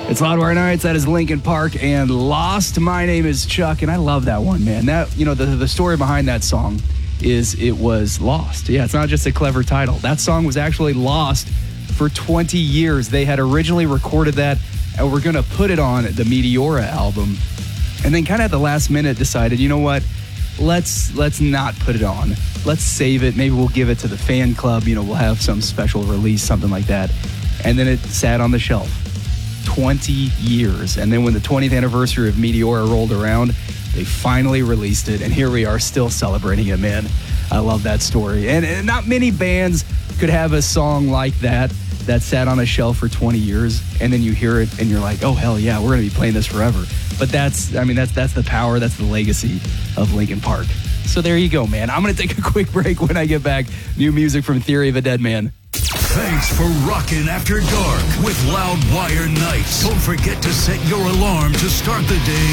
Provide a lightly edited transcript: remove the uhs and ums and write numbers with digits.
It's Loudwire Nights. That is Linkin Park and Lost. My name is Chuck, and I love that one, man. That, you know, the story behind that song is it was lost. Yeah, it's not just a clever title. That song was actually lost for 20 years. They had originally recorded that and were going to put it on the Meteora album. And then kind of at the last minute decided, you know what? Let's not put it on. Let's save it. Maybe we'll give it to the fan club. You know, we'll have some special release, something like that. And then it sat on the shelf. 20 years. And then when the 20th anniversary of Meteora rolled around, they finally released it. And here we are still celebrating it, man. I love that story. And not many bands could have a song like that sat on a shelf for 20 years. And then you hear it and you're like, oh, hell yeah, we're going to be playing this forever. But that's the power, that's the legacy of Linkin Park. So there you go, man. I'm going to take a quick break. When I get back, new music from Theory of a Dead Man. Thanks for rocking After Dark with Loudwire Nights. Don't forget to set your alarm to start the day